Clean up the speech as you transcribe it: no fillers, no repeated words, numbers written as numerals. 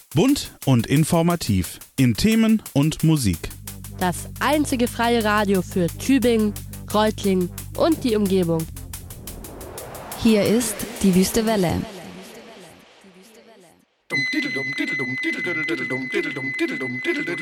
Bunt und informativ in Themen und Musik. Das einzige freie Radio für Tübingen, Reutlingen und die Umgebung. Hier ist die Wüste Welle.